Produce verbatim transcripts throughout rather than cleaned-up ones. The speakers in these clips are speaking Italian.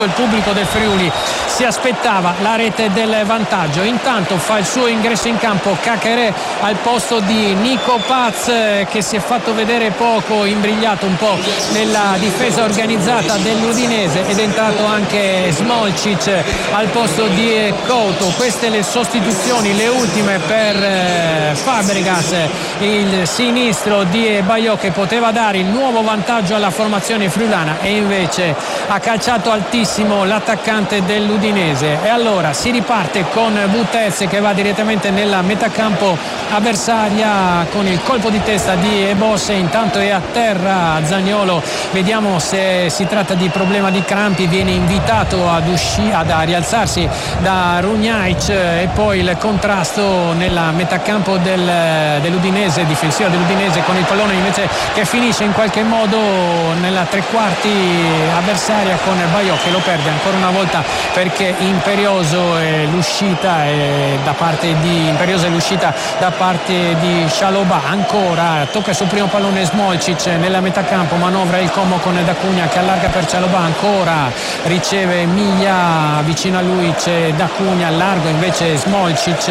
Il pubblico del Friuli si aspettava la rete del vantaggio. Intanto fa il suo ingresso in campo Caqueré al posto di Nico Paz, che si è fatto vedere poco, imbrigliato un po' nella difesa organizzata dell'Udinese, ed è entrato anche Smolcic al posto di Couto. Queste le sostituzioni, le ultime per Fabregas, il sinistro di Baio, che poteva dare il nuovo vantaggio alla formazione friulana, e invece ha calciato altissimo l'attaccante dell'Udinese. E allora si riparte con Butez, che va direttamente nella metà campo avversaria con il colpo di testa di Ebosse. Intanto è a terra Zaniolo, vediamo se si tratta di problema di crampi, viene invitato ad uscire, ad a rialzarsi da Runjaic, e poi il contrasto nella metà campo del, dell'Udinese, difensiva dell'Udinese, con il pallone invece che finisce in qualche modo nella tre quarti avversaria, con Baio che lo perde ancora una volta perché imperioso è l'uscita è da parte di imperiosa è l'uscita da parte di Scialobà. Ancora tocca sul primo pallone Smolcic nella metà campo, manovra il Como con D'Acugna che allarga per Scialobà, ancora riceve Miglia, vicino a lui c'è D'Acugna, largo invece Smolcic.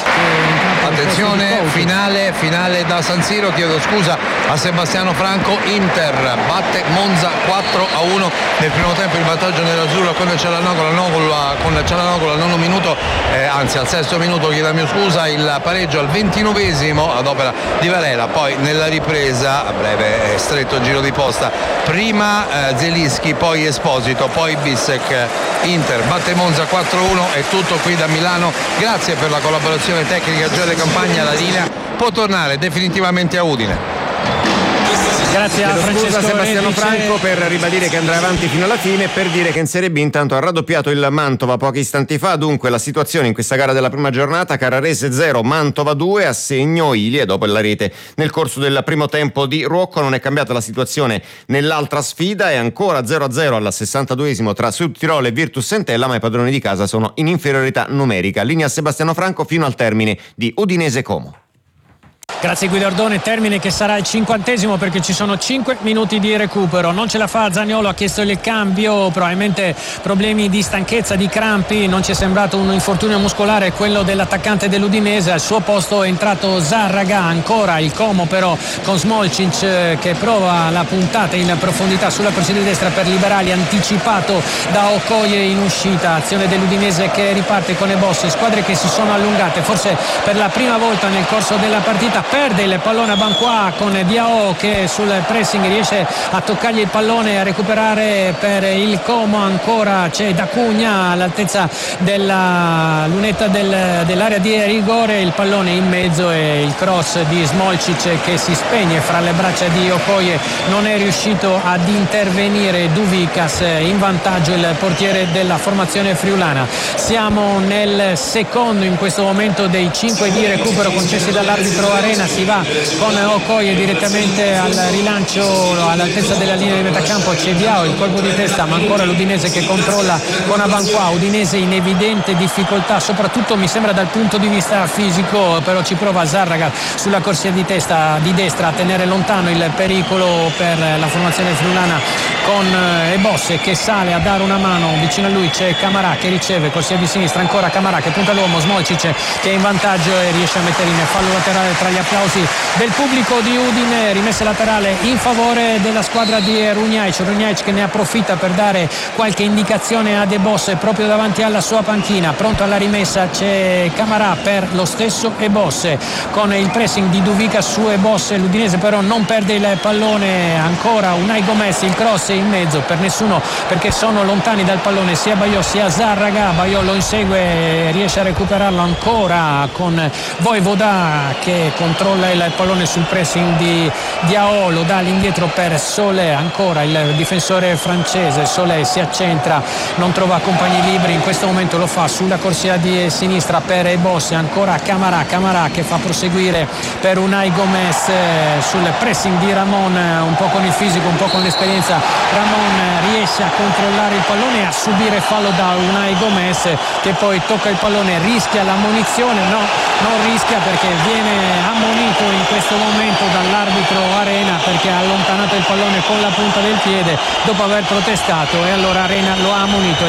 Attenzione, finale finale da San Siro, chiedo scusa a Sebastiano Franco. Inter batte Monza quattro a uno nel primo tempo, il vantaggio nell'azzurro con Cialanoglu, con Cialanoglu al nono minuto, eh, anzi al sesto minuto, chiedami scusa, il pareggio al ventinovesimo ad opera di Varela. Poi nella ripresa, a breve stretto giro di posta, prima eh, Zelinski, poi Esposito, poi Bissek. Inter batte Monza quattro a uno, è tutto qui da Milano, grazie per la collaborazione tecnica Gioele Campagna. La linea può tornare definitivamente a Udine. Grazie a Francesco Sebastiano Redice. Franco, per ribadire che andrà avanti fino alla fine, per dire che in Serie B intanto ha raddoppiato il Mantova pochi istanti fa. Dunque la situazione in questa gara della prima giornata: Carrarese zero, Mantova due, a segno Ilie dopo la rete nel corso del primo tempo di Rocco. Non è cambiata la situazione nell'altra sfida, è ancora zero a zero al sessantaduesimo tra Sud Tirolo e Virtus Entella, ma i padroni di casa sono in inferiorità numerica. Linea Sebastiano Franco fino al termine di Udinese Como. Grazie Guido Ardone, termine che sarà il cinquantesimo perché ci sono cinque minuti di recupero. Non ce la fa Zaniolo, ha chiesto il cambio, probabilmente problemi di stanchezza, di crampi, non ci è sembrato un infortunio muscolare quello dell'attaccante dell'Udinese. Al suo posto è entrato Zarraga, ancora il Como però con Smolcic che prova la puntata in profondità sulla corsia di destra per Liberali, anticipato da Okoye in uscita. Azione dell'Udinese che riparte con Ebosse, squadre che si sono allungate forse per la prima volta nel corso della partita. Perde il pallone a Banqua con Diao che sul pressing riesce a toccargli il pallone e a recuperare per il Como. Ancora c'è D'Acugna all'altezza della lunetta del, dell'area di rigore, il pallone in mezzo e il cross di Smolcic che si spegne fra le braccia di Okoye. Non è riuscito ad intervenire Duvikas, in vantaggio il portiere della formazione friulana. Siamo nel secondo in questo momento dei cinque di recupero concessi dall'arbitro Arena. Si va con Okoye direttamente al rilancio all'altezza della linea di metà campo, c'è Diao, il colpo di testa, ma ancora l'Udinese che controlla con Abanqua. Udinese in evidente difficoltà, soprattutto mi sembra dal punto di vista fisico, però ci prova Zarraga sulla corsia di testa di destra a tenere lontano il pericolo per la formazione friulana, con Ebosse che sale a dare una mano. Vicino a lui c'è Camarà che riceve, corsia di sinistra ancora Camarà che punta l'uomo, Smolcic che è in vantaggio e riesce a mettere in fallo laterale tra gli applausi del pubblico di Udine. Rimessa laterale in favore della squadra di Runjaic, Runjaic che ne approfitta per dare qualche indicazione a De Bosse proprio davanti alla sua panchina. Pronto alla rimessa c'è Camarà per lo stesso Ebosse, con il pressing di Duvica su Ebosse. L'Udinese però non perde il pallone, ancora Unai Gomez, il cross in mezzo per nessuno perché sono lontani dal pallone sia Baio sia Zarraga. Baio lo insegue e riesce a recuperarlo ancora con Voivoda che controlla il pallone sul pressing di Diao, lo dà all'indietro per Solé, ancora il difensore francese. Solé si accentra, non trova compagni liberi, in questo momento lo fa sulla corsia di sinistra per Ebosse, ancora Camarà, Camarà che fa proseguire per Unai Gomez sul pressing di Ramon, un po' con il fisico, un po' con l'esperienza Ramon riesce a controllare il pallone e a subire fallo da Unai Gomez, che poi tocca il pallone, rischia l'ammonizione, no, non rischia perché viene ammonito in questo momento dall'arbitro Arena perché ha allontanato il pallone con la punta del piede dopo aver protestato, e allora Arena lo ha ammonito.